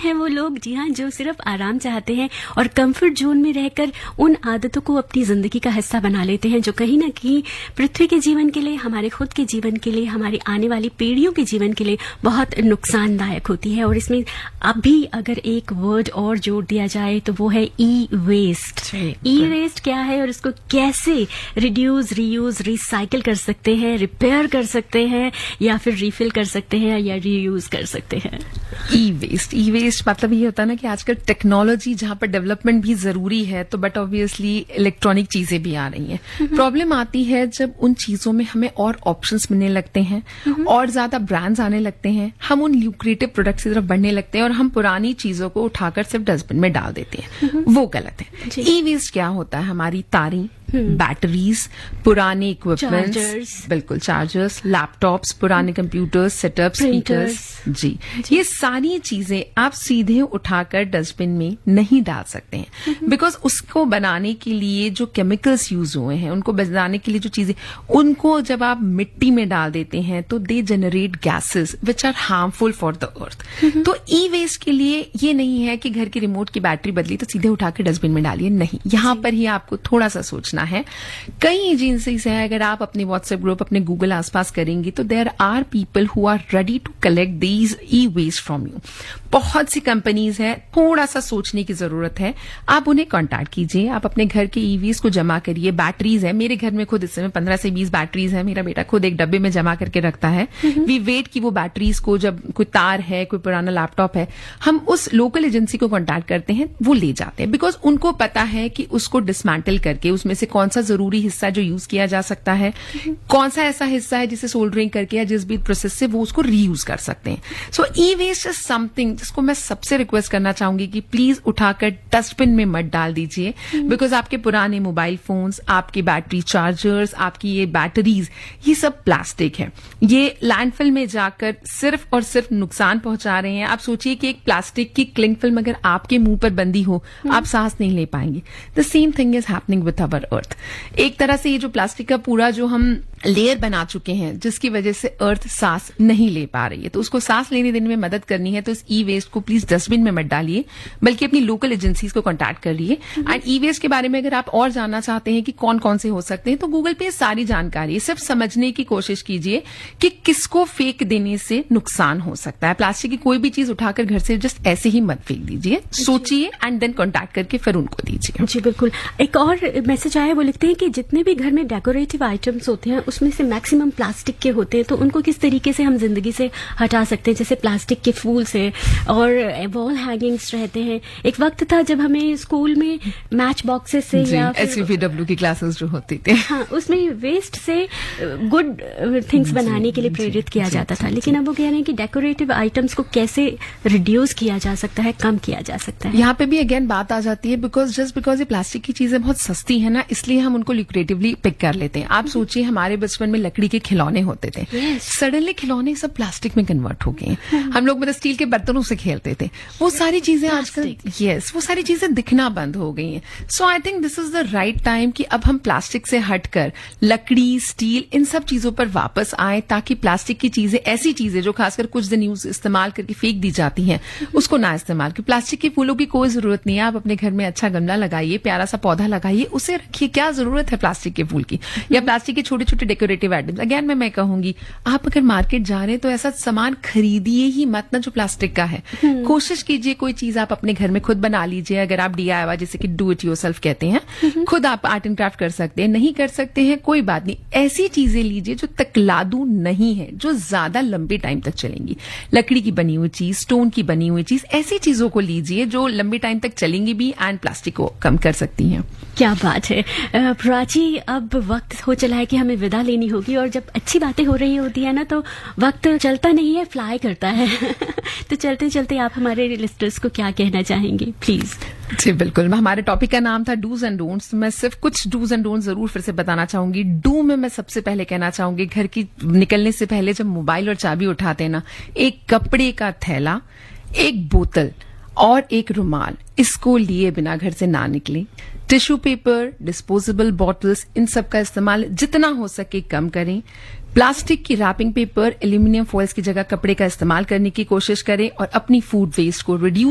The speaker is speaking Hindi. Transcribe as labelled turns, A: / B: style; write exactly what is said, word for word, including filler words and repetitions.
A: हैं वो लोग, जी हाँ, जो सिर्फ आराम चाहते हैं और कंफर्ट जोन में रहकर उन आदतों को अपनी जिंदगी का हिस्सा बना लेते हैं जो कहीं ना कहीं पृथ्वी के जीवन के लिए, हमारे खुद के जीवन के लिए, हमारी आने वाली पीढ़ियों के जीवन के लिए बहुत नुकसानदायक होती है। और इसमें अभी अगर एक वर्ड और जोड़ दिया जाए तो वो है ई वेस्ट। ई वेस्ट क्या है और इसको कैसे रिड्यूस, रीयूज, रिसाइकिल कर सकते हैं, रिपेयर कर सकते हैं या फिर रिफिल कर सकते हैं या रीयूज कर सकते हैं।
B: ई वेस्ट ई वेस्ट मतलब ये होता है ना कि आजकल टेक्नोलॉजी जहां पर डेवलपमेंट भी जरूरी है तो बट ऑब्वियसली इलेक्ट्रॉनिक चीजें भी आ रही हैं। प्रॉब्लम आती है जब उन चीजों में हमें और ऑप्शंस मिलने लगते हैं और ज्यादा ब्रांड्स आने लगते हैं, हम उन ल्यूक्रेटिव प्रोडक्ट्स की तरफ बढ़ने लगते हैं और हम पुरानी चीजों को उठाकर सिर्फ डस्टबिन में डाल देते हैं। वो गलत है। ई वेस्ट क्या होता है? हमारी तारें, बैटरीज, पुराने इक्विपमेंट्स, बिल्कुल चार्जर्स, लैपटॉप्स, पुराने कंप्यूटर्स, सेटअप, स्पीकर्स, जी, जी ये सारी चीजें आप सीधे उठाकर डस्टबिन में नहीं डाल सकते हैं बिकॉज उसको बनाने के लिए जो केमिकल्स यूज हुए हैं, उनको बनाने के लिए जो चीजें, उनको जब आप मिट्टी में डाल देते हैं तो they generate gases which are harmful for the earth. तो ई वेस्ट के लिए ये नहीं है कि घर की रिमोट की बैटरी बदली तो सीधे उठाकर डस्टबिन में डालिए, नहीं, यहां पर ही आपको थोड़ा सा सोचना है। कई एजेंसीज हैं, अगर आप अपने व्हाट्सएप ग्रुप, अपने गूगल आसपास करेंगे तो there are people who are ready to collect these e waste from you. बहुत सी कंपनीज हैं, थोड़ा सा सोचने की जरूरत है। आप उन्हें कांटेक्ट कीजिए, आप अपने घर के ई वेस्ट को जमा करिए। बैटरीज है, मेरे घर में खुद इस समय पंद्रह से बीस बैटरीज है, मेरा बेटा खुद एक डब्बे में जमा करके रखता है। वी वेट की वो बैटरीज को, जब कोई तार है, कोई पुराना लैपटॉप है, हम उस लोकल एजेंसी को कांटेक्ट करते हैं, वो ले जाते हैं बिकॉज उनको पता है कि उसको डिसमेंटल करके उसमें से कौन सा जरूरी हिस्सा जो यूज किया जा सकता है, कौन सा ऐसा हिस्सा है जिसे सोल्डरिंग करके या जिस भी प्रोसेस से वो उसको रीयूज कर सकते हैं। सो ई वेस्ट इज समथिंग जिसको मैं सबसे रिक्वेस्ट करना चाहूंगी कि प्लीज उठाकर डस्टबिन में मत डाल दीजिए बिकॉज आपके पुराने मोबाइल फोन्स, आपके बैटरी चार्जर्स, आपकी ये बैटरीज, ये सब प्लास्टिक है। ये लैंडफिल में जाकर सिर्फ और सिर्फ नुकसान पहुंचा रहे हैं। आप सोचिए कि एक प्लास्टिक की क्लिंग फिल्म अगर आपके मुंह पर बंदी हो, आप सांस नहीं ले पाएंगे। The same thing is happening with our अर्थ। एक तरह से ये जो प्लास्टिक का पूरा जो हम लेयर बना चुके हैं जिसकी वजह से अर्थ सांस नहीं ले पा रही है, तो उसको सांस लेने देने में मदद करनी है तो इस ई वेस्ट को प्लीज डस्टबिन में मत डालिए बल्कि अपनी लोकल एजेंसीज को कांटेक्ट करिए। एंड ई वेस्ट के बारे में अगर आप और जानना चाहते हैं कि कौन कौन से हो सकते हैं तो गूगल पे सारी जानकारी, सिर्फ समझने की कोशिश कीजिए कि किसको फेंक देने से नुकसान हो सकता है। प्लास्टिक की कोई भी चीज उठाकर घर से जस्ट ऐसे ही मत फेंक दीजिए, सोचिए एंड देन कॉन्टैक्ट करके फिर उनको दीजिए।
A: जी बिल्कुल। एक और मैसेज आया, वो लिखते हैं कि जितने भी घर में डेकोरेटिव आइटम्स होते हैं उसमें से मैक्सिमम प्लास्टिक के होते हैं, तो उनको किस तरीके से हम जिंदगी से हटा सकते हैं? जैसे प्लास्टिक के फूल से और वॉल हैंगिंग्स रहते हैं। एक वक्त था जब हमें स्कूल में मैच बॉक्सेस से या
B: एस यू पी डब्ल्यू की क्लासेस जो होती थी,
A: हाँ, उसमें वेस्ट से गुड थिंग्स बनाने के लिए प्रेरित किया जाता था। लेकिन अब वो कह रहे हैं कि डेकोरेटिव आइटम्स को कैसे रिड्यूस किया जा सकता है, कम किया जा सकता है।
B: यहाँ पे भी अगेन बात आ जाती है बिकॉज जस्ट बिकॉज ये प्लास्टिक की चीजें बहुत सस्ती है ना, इसलिए हम उनको ल्यूक्रेटिवली पिक कर लेते हैं। आप सोचिए हमारे बचपन में लकड़ी के खिलौने होते थे, सडनली खिलौने सब प्लास्टिक में कन्वर्ट हो गए हैं। हम लोग मतलब स्टील के बर्तनों से खेलते थे, वो सारी चीजें आजकल यस वो सारी चीजें दिखना बंद हो गई हैं। सो I think this is the right time कि अब हम प्लास्टिक से हटकर लकड़ी, स्टील, इन सब चीजों पर वापस आए ताकि प्लास्टिक की चीजें, ऐसी चीजें जो खासकर कुछ दिन यूज इस्तेमाल करके फेंक दी जाती हैं, उसको ना इस्तेमाल करें। प्लास्टिक के फूलों की कोई जरूरत नहीं है। आप अपने घर में अच्छा गमला लगाइए, प्यारा सा पौधा लगाइए, उसे रखिए। क्या जरूरत है प्लास्टिक के फूल की या प्लास्टिक के छोटे छोटे डेकोरेटिव आइटम्स? अगेन मैं मैं कहूंगी आप अगर मार्केट जा रहे हैं तो ऐसा सामान खरीदिए ही मत ना जो प्लास्टिक का है। कोशिश कीजिए कोई चीज आप अपने घर में खुद बना लीजिए। अगर आप डी आई वाई, जैसे कि डू इट योरसेल्फ कहते हैं, खुद आप आर्ट एंड क्राफ्ट कर सकते हैं। नहीं कर सकते हैं कोई बात नहीं, ऐसी चीजें लीजिए जो तकलादू नहीं है, जो ज्यादा लंबे टाइम तक चलेंगी। लकड़ी की बनी हुई चीज, स्टोन की बनी हुई चीज, ऐसी चीजों को लीजिए जो लंबे टाइम तक चलेंगी भी एंड प्लास्टिक को कम कर सकती हैं।
A: क्या बात है प्राची। अब वक्त हो चला है कि हमें विदा लेनी होगी, और जब अच्छी बातें हो रही होती है ना तो वक्त चलता नहीं है, फ्लाई करता है। तो चलते चलते आप हमारे लिस्टर्स को क्या कहना चाहेंगे प्लीज?
B: जी बिल्कुल, हमारे टॉपिक का नाम था डूज एंड डोंट्स, तो मैं सिर्फ कुछ डूज एंड डोंट्स जरूर फिर से बताना चाहूंगी। डू में मैं सबसे पहले कहना चाहूंगी, घर की निकलने से पहले जब मोबाइल और चाबी उठाते हैं ना, एक कपड़े का थैला, एक बोतल और एक रुमाल, इसको लिए बिना घर से ना निकलें। टिश्यू पेपर, डिस्पोजेबल बॉटल्स, इन सब का इस्तेमाल जितना हो सके कम करें। प्लास्टिक की रैपिंग पेपर, एल्यूमिनियम फॉइल्स की जगह कपड़े का इस्तेमाल करने की कोशिश करें और अपनी फूड वेस्ट को रिड्यूस